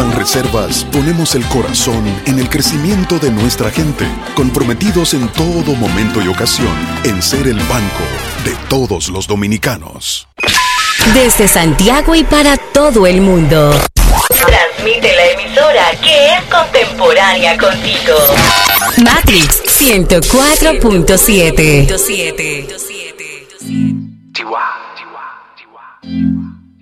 Banreservas ponemos el corazón en el crecimiento de nuestra gente, comprometidos en todo momento y ocasión en ser el banco de todos los dominicanos. Desde Santiago y para todo el mundo. Transmite la emisora que es contemporánea contigo. Matrix 104.7. Chihuahua.